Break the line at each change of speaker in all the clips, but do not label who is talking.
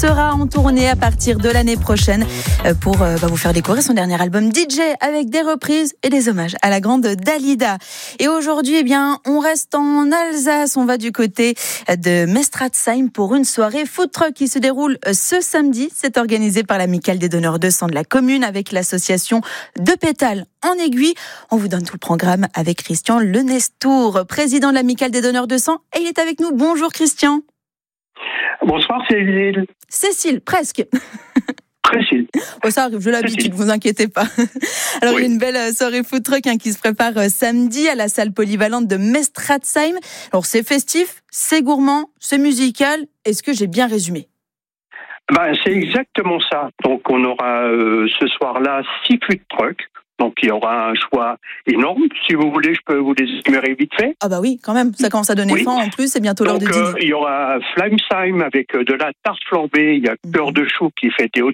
sera en tournée à partir de l'année prochaine pour vous faire découvrir son dernier album DJ avec des reprises et des hommages à la grande Dalida. Et aujourd'hui, on reste en Alsace. On va du côté de Mestratzheim pour une soirée food truck qui se déroule ce samedi. C'est organisé par l'Amicale des donneurs de sang de la commune avec l'association De Pétales en Aiguille. On vous donne tout le programme avec Christian Lenestour, président de l'Amicale des donneurs de sang. Et il est avec nous. Bonjour Christian.
Bonsoir Cécile.
Cécile, presque.
Cécile.
Oh, ça arrive, j'ai l'habitude, vous inquiétez pas. Alors, il y a une belle soirée food truck qui se prépare samedi à la salle polyvalente de Mestratzheim. Alors, c'est festif, c'est gourmand, c'est musical. Est-ce que j'ai bien résumé ?
C'est exactement ça. Donc, on aura ce soir-là 6 food trucks. Donc, il y aura un choix énorme. Si vous voulez, je peux vous les énumérer vite fait.
Ah oui, quand même. Ça commence à donner faim en plus. C'est bientôt l'heure de dîner.
Il y aura Flamsheim avec de la tarte flambée. Il y a Cœur de Chou qui fait des hot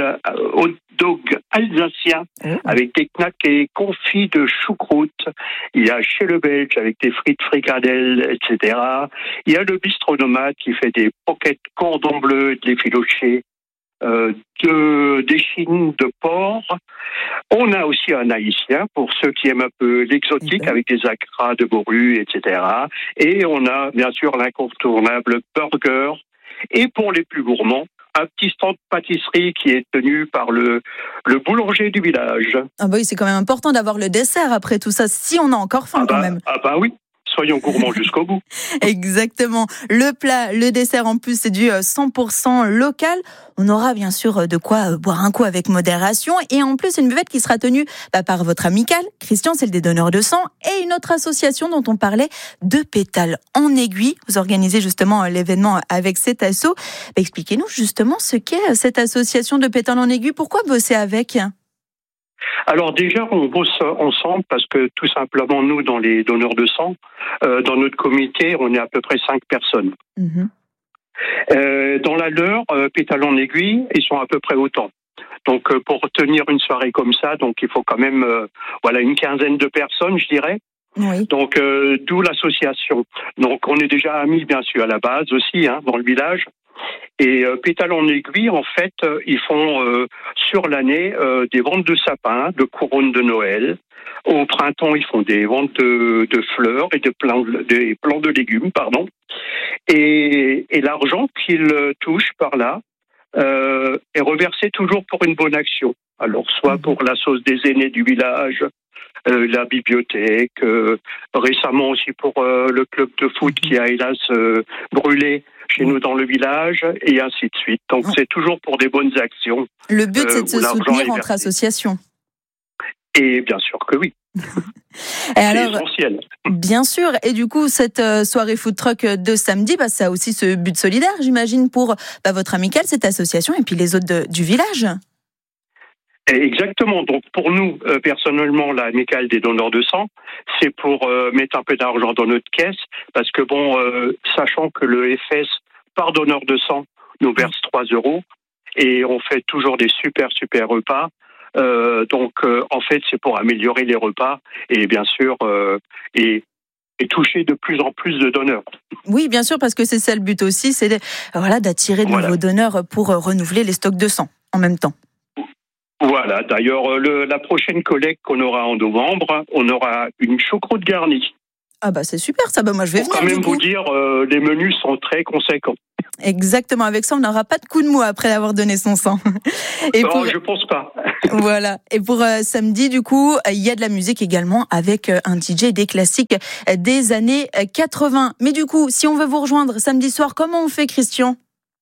dogs alsaciens avec des knackés, confits de choucroute. Il y a Chez le Belge avec des frites fricadelles, etc. Il y a le Bistronomate qui fait des pockets cordon bleu, des filochés. Des chines de porc. On a aussi un haïtien pour ceux qui aiment un peu l'exotique avec des acras de morue, etc. Et on a bien sûr l'incontournable burger. Et pour les plus gourmands, un petit stand de pâtisserie qui est tenu par le boulanger du village.
Ah oui, c'est quand même important d'avoir le dessert après tout ça, si on a encore faim quand même.
Oui. Soyons gourmands jusqu'au bout.
Exactement. Le plat, le dessert en plus, c'est du 100% local. On aura bien sûr de quoi boire un coup avec modération. Et en plus, c'est une buvette qui sera tenue par votre amicale, Christian, c'est le des donneurs de sang, et une autre association dont on parlait, De Pétales en Aiguille. Vous organisez justement l'événement avec cet asso. Expliquez-nous justement ce qu'est cette association De Pétales en Aiguille. Pourquoi bosser avec ?
Alors déjà, on bosse ensemble parce que tout simplement, nous, dans les donneurs de sang, dans notre comité, on est à peu près 5 personnes. Dans la leur, Pétales en Aiguille, ils sont à peu près autant. Donc pour tenir une soirée comme ça, donc il faut quand même une quinzaine de personnes, je dirais. Oui. Donc d'où l'association. Donc on est déjà amis bien sûr à la base aussi dans le village. Et Pétales en Aiguille, en fait, ils font sur l'année des ventes de sapins, de couronnes de Noël. Au printemps, ils font des ventes de fleurs et des plants de légumes, pardon. Et l'argent qu'ils touchent par là est reversé toujours pour une bonne action. Alors, soit pour la sauce des aînés du village, la bibliothèque, récemment aussi pour le club de foot qui a hélas brûlé chez nous dans le village, et ainsi de suite. Donc c'est toujours pour des bonnes actions.
Le but, c'est de se soutenir entre associations.
Et bien sûr que oui.
Et alors,
c'est essentiel.
Bien sûr. Et du coup, cette soirée food truck de samedi, ça a aussi ce but solidaire, j'imagine, pour votre amicale, cette association, et puis les autres du village.
Exactement. Donc pour nous, personnellement, l'amicale des donneurs de sang, c'est pour mettre un peu d'argent dans notre caisse, parce que sachant que le FS par donneur de sang nous verse 3 €, et on fait toujours des super repas. En fait, c'est pour améliorer les repas et bien sûr et toucher de plus en plus de donneurs.
Oui, bien sûr, parce que c'est ça le but aussi, c'est d'attirer de nouveaux donneurs pour renouveler les stocks de sang en même temps.
Voilà, d'ailleurs, la prochaine collecte qu'on aura en novembre, on aura une choucroute garnie.
Ah c'est super ça, moi je vais venir.
Pour quand même vous dire, les menus sont très conséquents.
Exactement, avec ça on n'aura pas de coup de mou après avoir donné son sang.
Je pense pas.
Voilà, et pour samedi du coup, il y a de la musique également avec un DJ des classiques des années 80. Mais du coup, si on veut vous rejoindre samedi soir, comment on fait, Christian ?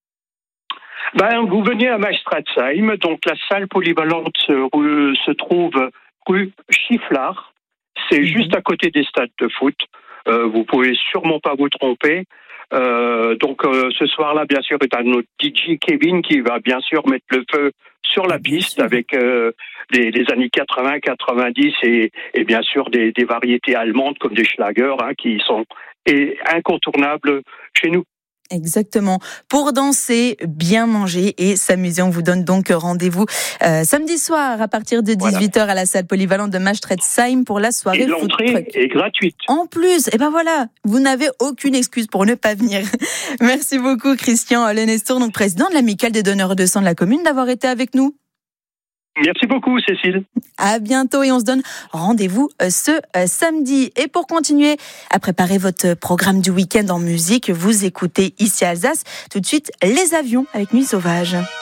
Vous venez à Mestratzheim, donc la salle polyvalente se trouve rue Chifflard. C'est juste à côté des stades de foot. Vous pouvez sûrement pas vous tromper. Ce soir-là, bien sûr, est notre DJ Kevin qui va bien sûr mettre le feu sur la piste avec les années 80, 90 et bien sûr des variétés allemandes comme des Schlager qui sont incontournables chez nous.
Exactement. Pour danser, bien manger et s'amuser. On vous donne donc rendez-vous samedi soir à partir de 18h à la salle polyvalente de Maastricht-Heim pour la soirée.
Et l'entrée est gratuite.
En plus, et ben voilà, vous n'avez aucune excuse pour ne pas venir. Merci beaucoup Christian Lenestour, donc président de l'amicale des donneurs de sang de la commune, d'avoir été avec nous.
Merci beaucoup, Cécile.
À bientôt et on se donne rendez-vous ce samedi. Et pour continuer à préparer votre programme du week-end en musique, vous écoutez ici Alsace. Tout de suite, Les Avions avec Nuit Sauvage.